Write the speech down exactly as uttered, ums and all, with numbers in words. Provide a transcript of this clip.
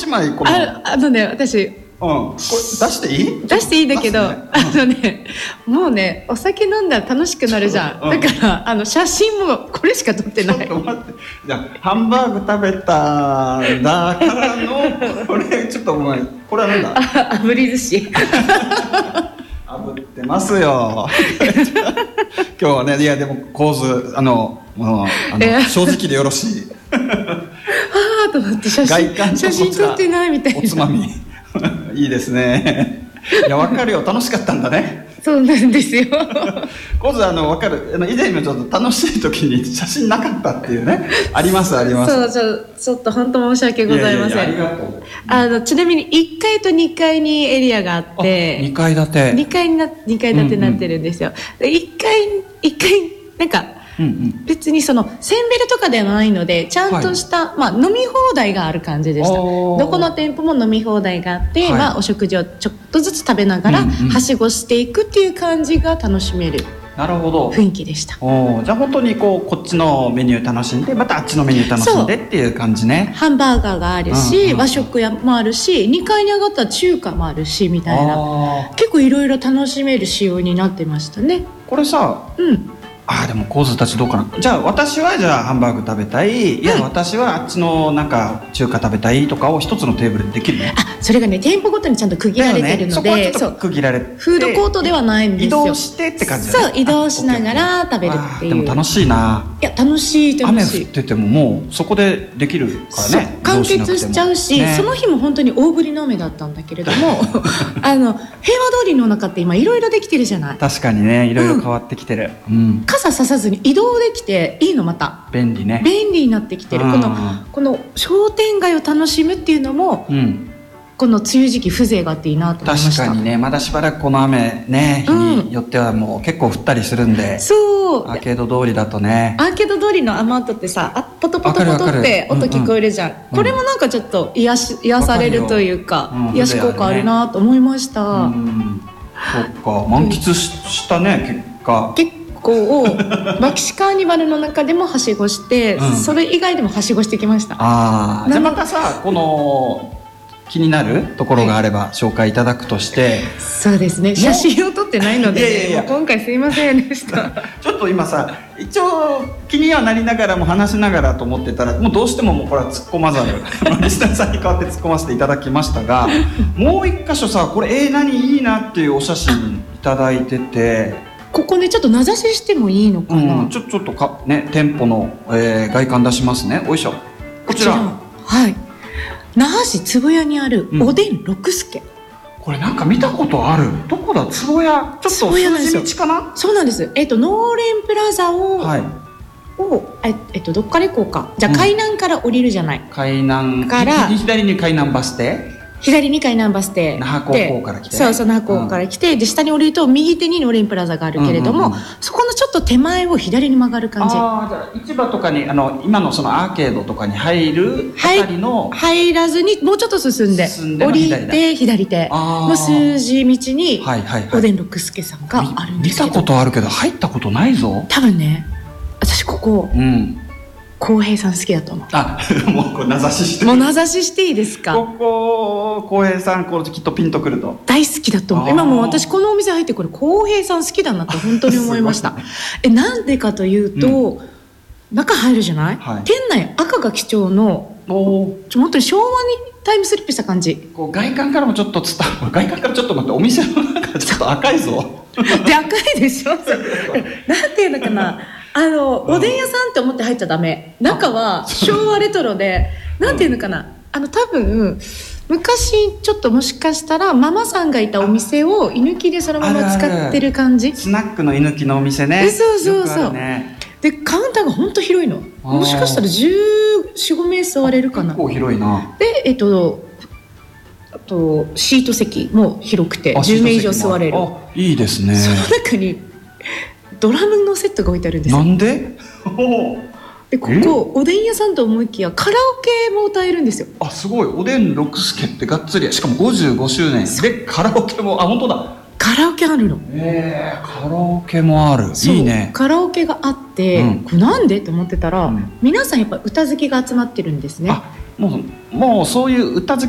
まいこのああのね私、 うん、これ出していい？ 出していいんだけど、 ね、 あのねもうねお酒飲んだら楽しくなるじゃん、うん、だからあの写真もこれしか撮ってない。 ちょっと待って、じゃあハンバーグ食べたんだからのこれちょっとお前これはなんだ？ あ炙り寿司炙ってますよ今日はね。いやでも構図あの、うん、あの正直でよろしいあーと思って写真写真撮ってないみたいなおつまみいいですね。いや分かるよ、楽しかったんだね。 そうなんですよ構図あの分かる。あの以前もちょっと楽しい時に写真なかったっていうねありますあります。 そうちょちょっと本当申し訳ございません。いやいやいやありがとう。あのちなみにいっかいとにかいにエリアがあってにかい建てにかいになにかい建てになってるんですよ、うんうん、いっかいいっかいなんかうんうん、別にそのせんべるとかではないのでちゃんとした、はい、まあ、飲み放題がある感じでした。どこの店舗も飲み放題があって、はい、まあ、お食事をちょっとずつ食べながらはしごしていくっていう感じが楽しめる雰囲気でした。 おじゃあ本当にこうこっちのメニュー楽しんでまたあっちのメニュー楽しんでっていう感じね。 ハンバーガーがあるし、うんうん、和食屋もあるしにかいに上がったら中華もあるしみたいな、結構いろいろ楽しめる仕様になってましたね。 これさ、 うんあでも構図たちどうかな。じゃあ私はじゃあハンバーグ食べたい、いや、はい、私はあっちのなんか中華食べたいとかを一つのテーブルでできるの？あそれがね店舗ごとにちゃんと区切られてるので、 ね、そこはちょっと区切られてフードコートではないんですよ。 移動してって感じだね。 そう移動しながら食べるっていう。 でも楽しいな。 いや楽しい楽しい。 雨降っててももうそこでできるからね。 完結しちゃうし、ね、その日も本当に大降りの雨だったんだけれどもあの平和通りの中って今いろいろできてるじゃない。 確かにねいろいろ変わってきてる、うん、 傘ささずに移動できていいの。また便利ね。 便利になってきてる。このこの商店街を楽しむっていうのも、うん、この梅雨時期風情があっていいなと思いました。 確かにねまだしばらくこの雨ね日によってはもう結構降ったりするんで、うん、 そうアーケード通りだとね。 アーケード通りの雨音ってさあポトポトポトって音聞こえるじゃん、うんうん、これもなんかちょっと 癒し、癒されるというか、うん、癒し効果あるなと思いました、うん、 そっか満喫したね結果。 結構マキシカーニバルの中でもはしごして、うん、それ以外でもはしごしてきました。 あじゃあまたさこの気になるところがあれば紹介いただくとして、はい、 そうですね写真を撮ってないので、ね、いやいやいや今回すいませんでしたちょっと今さ一応気にはなりながらも話しながらと思ってたらもうどうしてももうこれは突っ込まざるリスナーさんに代わって突っ込ませていただきましたがもう一箇所さこれえー、何いいなっていうお写真いただいててここねちょっと名指ししてもいいのかな、 うん、ちょちょっとか、ね、店舗の、えー、外観出しますね。おいしょこちらはい那覇市坪谷にあるおでん六助、うん、 これなんか見たことある。どこだ坪谷ちょっと数字道かな。 そうなんです。えっ、ー、とノーレンプラザを、はい、をえっ、ー、とどっから行こうか。じゃあ、うん、海南から降りるじゃない。 海南から左に海南バス停左に海南バス停那覇高校から来て、 そうそう那覇高校から来て、うん、で下に降りると右手にノーレンプラザがあるけれども、うんうんうん、そこのちょっと手前を左に曲がる感じ。 あじゃあ市場とかにあの今のそのアーケードとかに入るあたりの、 はい、入らずにもうちょっと進んで進んで降りて左手の数字道に、 はいはいはい、 おでん六助さんがあるんですけど見, 見たことあるけど入ったことないぞ。 多分ね私ここ、うん浩平さん好きだと思う。 あもうこれ名指ししてもう名指ししていいですか。 ここ浩平さんこれきっとピンとくると大好きだと思う。今もう私このお店入ってこれ浩平さん好きだなと本当に思いましたえなんでかというと、うん、中入るじゃない、はい、店内赤が基調のおちょ本当に昭和にタイムスリップした感じ。 こう外観からもちょっと伝わ外観からちょっと待ってお店の中ちょっと赤いぞで赤いでしょなんていうのかなあのおでん屋さんって思って入っちゃダメ。中は昭和レトロでなんていうのかなあの多分昔ちょっともしかしたらママさんがいたお店を居抜きでそのまま使ってる感じ。 あるあるスナックの居抜きのお店ね。 そうそうそう、ね、でカウンターが本当広いの。もしかしたらじゅうよん、ごめい座れるかな。 結構広いな。 でえっとあとシート席も広くてじゅうめい以上座れる。 あいいですね。 その中にドラムのセットが置いてあるんですよ。 なんででここおでん屋さんと思いきやカラオケも歌えるんですよ。 あすごい。おでん六助ってがっつりしかもごじゅうごしゅうねんでカラオケもあ本当だカラオケあるの。 えー、カラオケもある。いいね。 カラオケがあって、うん、これなんでって思ってたら、うん、皆さんやっぱ歌好きが集まってるんですね。 あもうもうそういう歌好き